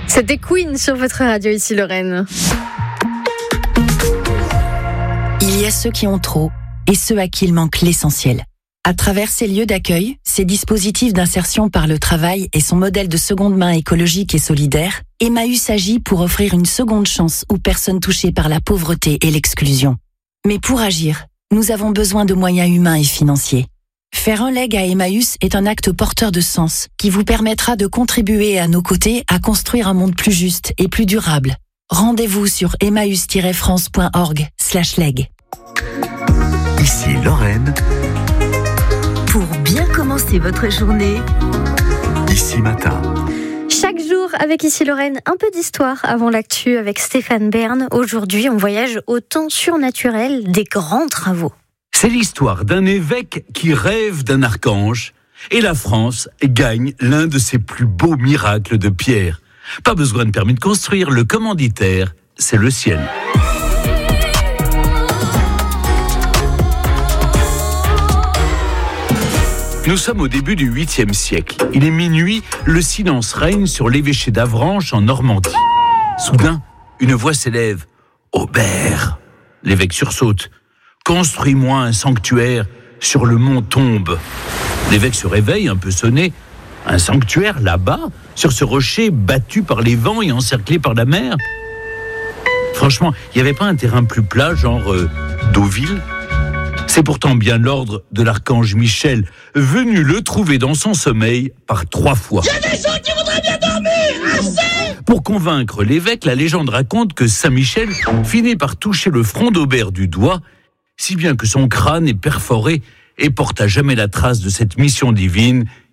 C'était Queen sur votre radio, ici Lorraine. Il y a ceux qui ont trop et ceux à qui il manque l'essentiel. À travers ces lieux d'accueil, ces dispositifs d'insertion par le travail et son modèle de seconde main écologique et solidaire, Emmaüs agit pour offrir une seconde chance aux personnes touchées par la pauvreté et l'exclusion. Mais pour agir, nous avons besoin de moyens humains et financiers. Faire un leg à Emmaüs est un acte porteur de sens qui vous permettra de contribuer à nos côtés à construire un monde plus juste et plus durable. Rendez-vous sur emmaüs-france.org/leg. Ici Lorraine. Pour bien commencer votre journée, Ici Matin. Chaque jour, avec ici Lorraine, un peu d'histoire avant l'actu avec Stéphane Bern. Aujourd'hui, on voyage au temps surnaturel des grands travaux. C'est l'histoire d'un évêque qui rêve d'un archange et la France gagne l'un de ses plus beaux miracles de pierre. Pas besoin de permis de construire, le commanditaire, c'est le ciel. Nous sommes au début du 8e siècle. Il est minuit, le silence règne sur l'évêché d'Avranches en Normandie. Soudain, une voix s'élève. « Aubert !» L'évêque sursaute. « Construis-moi un sanctuaire sur le mont Tombe. » L'évêque se réveille, un peu sonné. Un sanctuaire là-bas, sur ce rocher battu par les vents et encerclé par la mer. Franchement, il n'y avait pas un terrain plus plat, genre Deauville ? C'est pourtant bien l'ordre de l'archange Michel, venu le trouver dans son sommeil par 3 fois. Il y a des gens qui voudraient bien dormir, assez ! Pour convaincre l'évêque, la légende raconte que Saint Michel finit par toucher le front d'Aubert du doigt, si bien que son crâne est perforé et porte à jamais la trace de cette mission divine